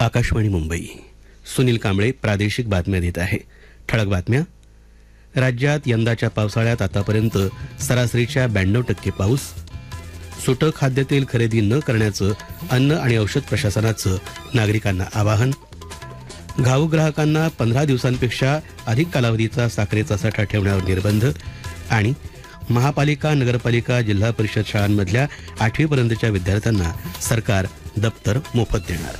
आकाशवाणी मुंबई. सुनील कांबळे प्रादेशिक बातम्या देत आहे. ठळक बातम्या. राज्यात यंदाच्या पावसाळ्यात आतापर्यंत सरासरीच्या 92% पाऊस. सुटं खाद्यतेल खरेदी न करण्याचं अन्न आणि औषध प्रशासनाचं नागरिकांना आवाहन. घाऊक ग्राहकांना 15 दिवसांपेक्षा अधिक कालावधीचा साखरेचा साठा ठेवण्यावर निर्बंध. आणि महापालिका, नगरपालिका, जिल्हा परिषद शाळांमधल्या 8वी पर्यंतच्या विद्यार्थ्यांना सरकार दप्तर मोफत देणार.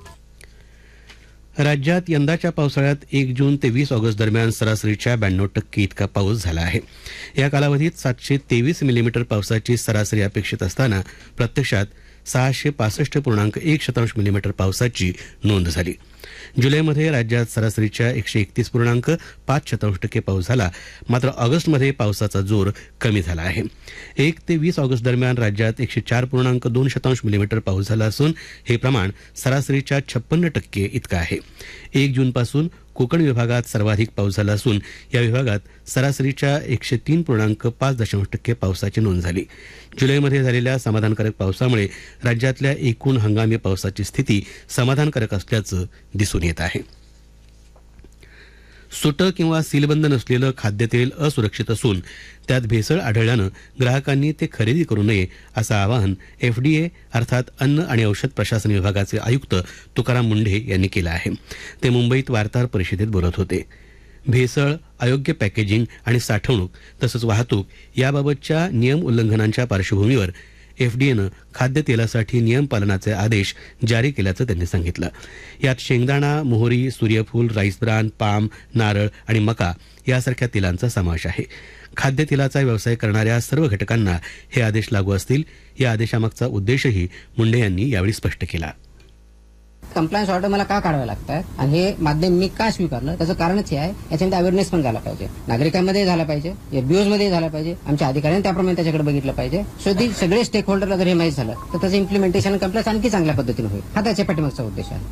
राज्यात यंदाच्या पावसाळ्यात 1 जून ते 20 ऑगस्ट दरम्यान सरासरीच्या 92% इतका पाऊस झाला आहे. या कालावधीत 723 मिलीमीटर पावसाची सरासरी अपेक्षित असताना प्रत्यक्षात 665.1 मिलीमीटर पावसाची नोंद झाली. जुलैमध्ये राज्यात सरासरीच्या 131.5% पाऊस झाला. मात्र ऑगस्टमध्ये पावसाचा जोर कमी झाला आहे. 1 ते 20 ऑगस्ट दरम्यान राज्यात 104.2 मिलीमीटर पाऊस झाला असून हे प्रमाण सरासरीच्या 56% इतकं आहे. 1 जूनपासून कोकण विभागात सर्वाधिक पाऊस झाला असून या विभागात सरासरीच्या 103.5% पावसाची नोंद झाली. जुलैमध्ये झालेल्या समाधानकारक पावसामुळे राज्यातल्या एकूण हंगामी पावसाची स्थिती समाधानकारक असल्याचं दिसून येत आहे. सुटं किंवा सीलबंद नसलेलं खाद्यतेल असुरक्षित असून त्यात भेसळ आढळल्यानं ग्राहकांनी ते खरेदी करू नये असं आवाहन FDA अर्थात अन्न आणि औषध प्रशासन विभागाचे आयुक्त तुकाराम मुंढे यांनी केलं आहे. ते मुंबईत वार्ताहर परिषदेत बोलत होते. भेसळ, अयोग्य पॅकेजिंग आणि साठवणूक तसंच वाहतूक याबाबतच्या नियम उल्लंघनांच्या पार्श्वभूमीवर FDAनं खाद्यतेलासाठी नियम पालनाचे आदेश जारी केल्याचं त्यांनी सांगितलं. यात शेंगदाणा, मोहरी, सूर्यफूल, राईस ब्रान, पाम, नारळ आणि मका यासारख्या तेलांचा समावेश आहे. खाद्यतेलाचा व्यवसाय करणाऱ्या सर्व घटकांना हे आदेश लागू असतील. या आदेशामागचा उद्देशही मुंढे यांनी यावेळी स्पष्ट केला. कंप्लायन्स ऑर्डर मला का काढावे लागतात आणि हे माध्यम मी का स्वीकारलं त्याचं कारणच हे आहे. याच्यामध्ये अवेअरनेस पण झाला पाहिजे, नागरिकांमध्ये झाला पाहिजे, FBOs मध्ये झाला पाहिजे, आमच्या अधिकाऱ्यांनी त्याप्रमाणे त्याच्याकडे बघितलं पाहिजे. सगळे स्टेक होल्डरला जर हे माहीत झालं तर त्याचं इम्प्लिमेंटेशन आणि कंप्लायन्स आणखी चांगल्या पद्धतीने होईल. हा त्याच्या पाठीमागचा उद्देश आहे.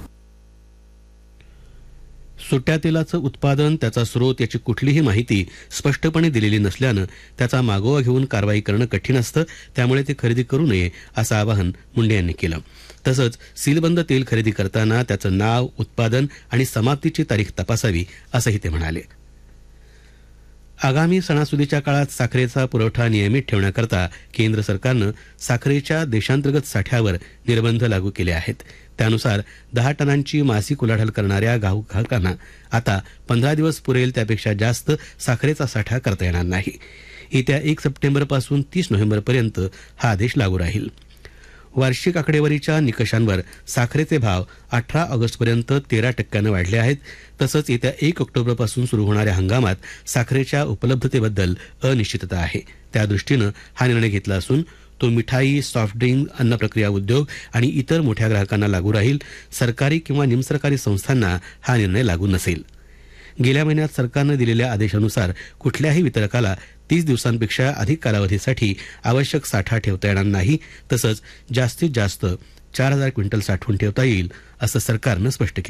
सुट्या तेलाचं उत्पादन, त्याचा स्रोत याची कुठलीही माहिती स्पष्टपणे दिलेली नसल्यानं त्याचा मागोवा घेऊन कारवाई करणं कठीण असतं. त्यामुळे ते खरेदी करू नये असं आवाहन मुंढे यांनी केलं. तसंच सीलबंद तेल खरेदी करताना त्याचं नाव, उत्पादन आणि समाप्तीची तारीख तपासावी असंही ते म्हणाले. आगामी सणासुदीच्या काळात साखरेचा पुरवठा नियमित ठेवण्याकरता केंद्र सरकारनं साखरेच्या देशांतर्गत साठ्यावर निर्बंध लागू केले आहेत. त्यानुसार 10 टनांची मासिक उलाढाल करणाऱ्या ग्राहकांना आता 15 दिवस पुरेल त्यापेक्षा जास्त साखरेचा साठा करता येणार नाही. येत्या 1 सप्टेंबरपासून 30 नोव्हेंबरपर्यंत हा आदेश लागू राहील. वार्षिक आकडेवारीच्या निकषांवर साखरेचे भाव 18 ऑगस्टपर्यंत 13% वाढले आहेत. तसंच येत्या 1 ऑक्टोबरपासून सुरू होणाऱ्या हंगामात साखरेच्या उपलब्धतेबद्दल अनिश्चितता आहे. त्यादृष्टीनं हा निर्णय घेतला असून तो मिठाई, सॉफ्ट ड्रिंक, अन्न प्रक्रिया उद्योग आणि इतर मोठ्या ग्राहकांना लागू राहील. सरकारी किंवा निमसरकारी संस्थांना हा निर्णय लागू नसेल. गेल्या महिन्यात सरकारनं दिलेल्या आदेशानुसार कुठल्याही वितरकाला 30 दिवसांपेक्षा अधिक कालावधीसाठी आवश्यक साठा ठेवता येणार नाही. तसंच जास्तीत जास्त 4000 क्विंटल साठवून ठेवता येईल असं सरकारनं स्पष्ट केलं.